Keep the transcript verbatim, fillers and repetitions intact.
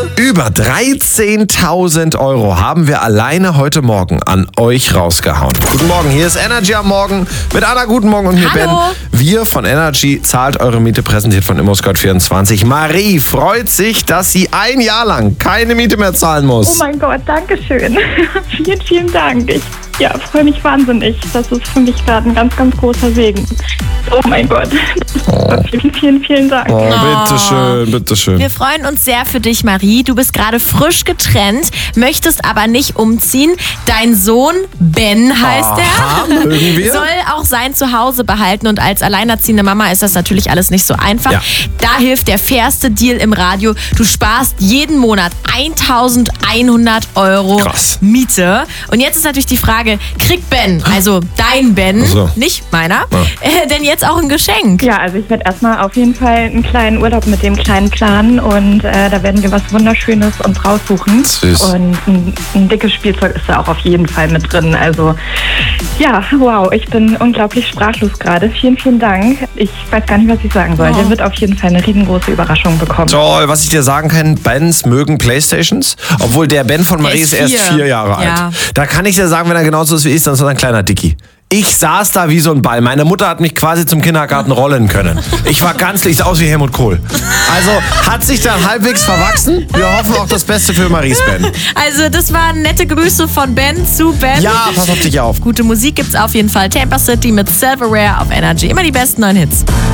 Über dreizehntausend Euro haben wir alleine heute Morgen an euch rausgehauen. Guten Morgen, hier ist Energy am Morgen mit Anna. Guten Morgen und mir Ben. Hallo. Wir von Energy zahlt eure Miete, präsentiert von ImmoScout vierundzwanzig. Marie freut sich, dass sie ein Jahr lang keine Miete mehr zahlen muss. Oh mein Gott, danke schön. vielen, vielen Dank. Ich ja, freue mich wahnsinnig. Das ist für mich gerade ein ganz, ganz großer Segen. Oh mein Gott. Oh. Vielen, vielen, vielen Dank. Oh, bitteschön, bitteschön. Wir freuen uns sehr für dich, Marie. Du bist gerade frisch getrennt, möchtest aber nicht umziehen. Dein Sohn, Ben heißt Aha, er, mögen wir. soll auch sein Zuhause behalten. Und als alleinerziehende Mama ist das natürlich alles nicht so einfach. Ja. Da hilft der fairste Deal im Radio. Du sparst jeden Monat eintausendeinhundert Euro Krass. Miete. Und jetzt ist natürlich die Frage, kriegt Ben, also dein Ben, Ach so. nicht meiner, Ja. äh, denn jetzt auch ein Geschenk? Ja, also ich werde erstmal auf jeden Fall einen kleinen Urlaub mit dem Kleinen planen und äh, da werden wir was Wunderschönes uns raussuchen. Süß. Und ein, ein dickes Spielzeug ist da auch auf jeden Fall mit drin. Also ja, wow, ich bin unglaublich sprachlos gerade. Vielen, vielen Dank. Ich weiß gar nicht, was ich sagen soll. Oh. Der wird auf jeden Fall eine riesengroße Überraschung bekommen. Toll, was ich dir sagen kann, Bens mögen Playstations, obwohl der Ben von Marie ist ist erst vier. vier Jahre Ja. alt. Da kann ich dir sagen, wenn er genauso ist wie ich, dann ist er ein kleiner Dickie. Ich saß da wie so ein Ball. Meine Mutter hat mich quasi zum Kindergarten rollen können. Ich war ganz licht aus wie Helmut Kohl. Also hat sich dann halbwegs verwachsen. Wir hoffen auch das Beste für Maries Ben. Also das waren nette Grüße von Ben zu Ben. Ja, pass auf dich auf. Gute Musik gibt's auf jeden Fall. Tampa City mit Silverware auf Energy. Immer die besten neuen Hits.